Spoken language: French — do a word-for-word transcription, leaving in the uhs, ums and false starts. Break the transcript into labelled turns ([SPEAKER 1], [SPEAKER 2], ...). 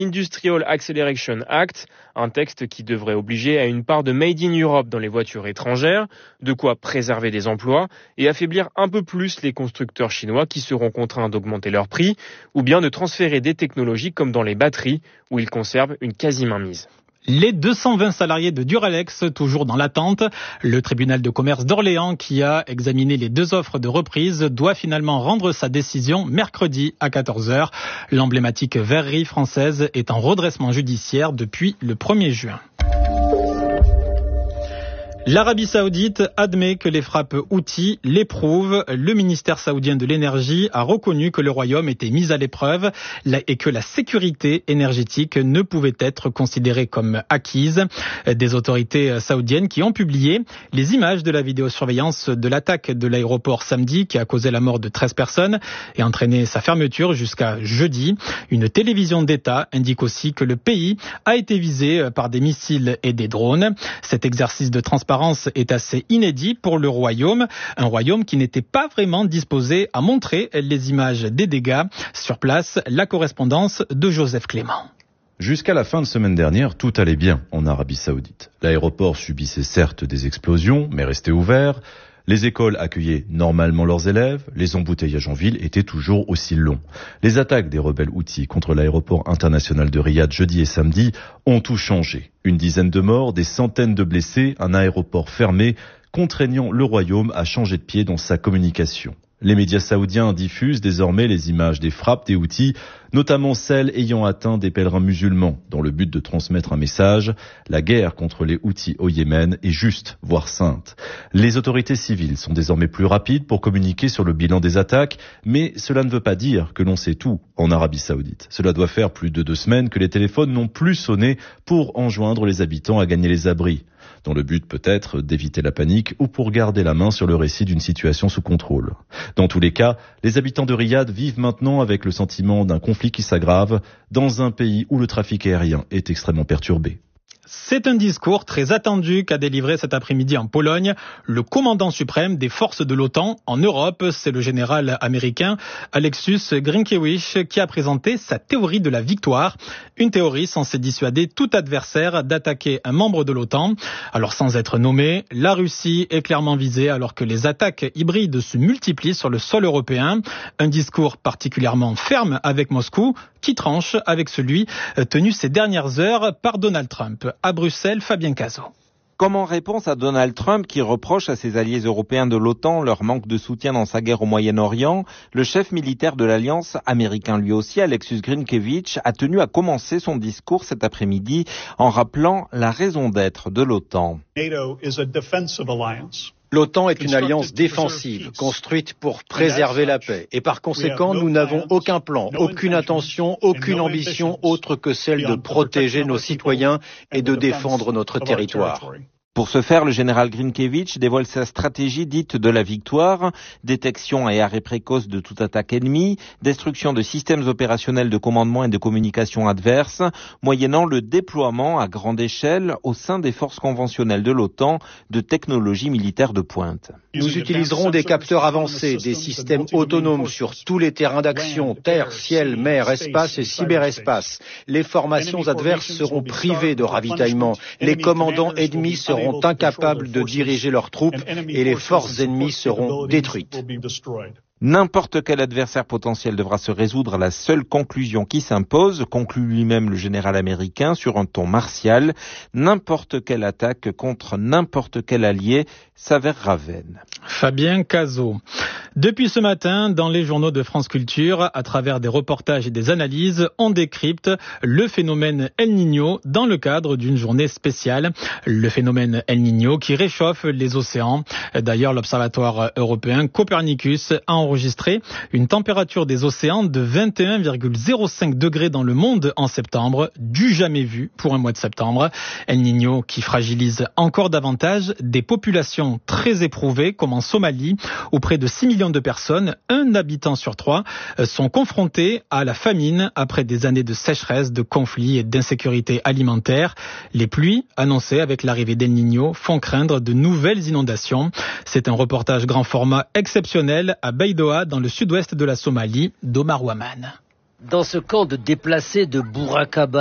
[SPEAKER 1] Industrial Acceleration Act, un texte qui devrait obliger à une part de Made in Europe dans les voitures étrangères, de quoi préserver des emplois et affaiblir un peu plus les constructeurs chinois qui seront contraints d'augmenter leurs prix ou bien de transférer des technologies comme dans les batteries où ils conservent une quasi-mainmise.
[SPEAKER 2] Les deux cent vingt salariés de Duralex, toujours dans l'attente. Le tribunal de commerce d'Orléans, qui a examiné les deux offres de reprise, doit finalement rendre sa décision mercredi à quatorze heures. L'emblématique verrerie française est en redressement judiciaire depuis le premier juin. L'Arabie Saoudite admet que les frappes Houthis l'éprouvent. Le ministère saoudien de l'énergie a reconnu que le royaume était mis à l'épreuve et que la sécurité énergétique ne pouvait être considérée comme acquise. Des autorités saoudiennes qui ont publié les images de la vidéosurveillance de l'attaque de l'aéroport samedi qui a causé la mort de treize personnes et entraîné sa fermeture jusqu'à jeudi. Une télévision d'État indique aussi que le pays a été visé par des missiles et des drones. Cet exercice de transparence est assez inédit pour le royaume, un royaume qui n'était pas vraiment disposé à montrer les images des dégâts. Sur place, la correspondance de Joseph Clément.
[SPEAKER 3] Jusqu'à la fin de semaine dernière, tout allait bien en Arabie Saoudite. L'aéroport subissait certes des explosions, mais restait ouvert. Les écoles accueillaient normalement leurs élèves, les embouteillages en ville étaient toujours aussi longs. Les attaques des rebelles Houthis contre l'aéroport international de Riyad jeudi et samedi ont tout changé. Une dizaine de morts, des centaines de blessés, un aéroport fermé, contraignant le royaume à changer de pied dans sa communication. Les médias saoudiens diffusent désormais les images des frappes des Houthis, notamment celles ayant atteint des pèlerins musulmans, dans le but de transmettre un message. La guerre contre les Houthis au Yémen est juste, voire sainte. Les autorités civiles sont désormais plus rapides pour communiquer sur le bilan des attaques, mais cela ne veut pas dire que l'on sait tout en Arabie Saoudite. Cela doit faire plus de deux semaines que les téléphones n'ont plus sonné pour enjoindre les habitants à gagner les abris, dans le but peut-être d'éviter la panique ou pour garder la main sur le récit d'une situation sous contrôle. Dans tous les cas, les habitants de Riyad vivent maintenant avec le sentiment d'un conflit qui s'aggrave dans un pays où le trafic aérien est extrêmement perturbé.
[SPEAKER 2] C'est un discours très attendu qu'a délivré cet après-midi en Pologne le commandant suprême des forces de l'OTAN en Europe. C'est le général américain Aleksius Grynkewicz qui a présenté sa théorie de la victoire. Une théorie censée dissuader tout adversaire d'attaquer un membre de l'OTAN. Alors sans être nommé, la Russie est clairement visée alors que les attaques hybrides se multiplient sur le sol européen. Un discours particulièrement ferme avec Moscou qui tranche avec celui tenu ces dernières heures par Donald Trump. À Bruxelles, Fabien Cazot.
[SPEAKER 4] Comme en réponse à Donald Trump qui reproche à ses alliés européens de l'OTAN leur manque de soutien dans sa guerre au Moyen-Orient, le chef militaire de l'Alliance, américain lui aussi, Aleksius Grynkewicz, a tenu à commencer son discours cet après-midi en rappelant la raison d'être de l'OTAN.
[SPEAKER 5] L'OTAN est une alliance défensive, construite pour préserver la paix. Et par conséquent, nous n'avons aucun plan, aucune intention, aucune ambition autre que celle de protéger nos citoyens et de défendre notre territoire.
[SPEAKER 4] Pour ce faire, le général Grynkewicz dévoile sa stratégie dite de la victoire, détection et arrêt précoce de toute attaque ennemie, destruction de systèmes opérationnels de commandement et de communication adverses, moyennant le déploiement à grande échelle au sein des forces conventionnelles de l'OTAN de technologies militaires de pointe.
[SPEAKER 5] Nous utiliserons des capteurs avancés, des systèmes autonomes sur tous les terrains d'action, terre, ciel, mer, espace et cyberespace. Les formations adverses seront privées de ravitaillement. Les commandants ennemis seront incapables de diriger leurs troupes et les forces ennemies seront détruites.
[SPEAKER 4] N'importe quel adversaire potentiel devra se résoudre à la seule conclusion qui s'impose, conclut lui-même le général américain sur un ton martial. N'importe quelle attaque contre n'importe quel allié s'avérera vaine.
[SPEAKER 2] Fabien Cazot. Depuis ce matin, dans les journaux de France Culture, à travers des reportages et des analyses, on décrypte le phénomène El Niño dans le cadre d'une journée spéciale. Le phénomène El Niño qui réchauffe les océans. D'ailleurs, l'Observatoire européen Copernicus a enregistré une température des océans de vingt et un virgule zéro cinq degrés dans le monde en septembre, du jamais vu pour un mois de septembre. El Niño qui fragilise encore davantage des populations très éprouvées comme en Somalie, où près de six millions de personnes, un habitant sur trois, sont confrontés à la famine après des années de sécheresse, de conflits et d'insécurité alimentaire. Les pluies annoncées avec l'arrivée d'El Niño font craindre de nouvelles inondations. C'est un reportage grand format exceptionnel à Baidoa, dans le sud-ouest de la Somalie, d'Omar Waman.
[SPEAKER 6] Dans ce camp de déplacés de Bourakaba,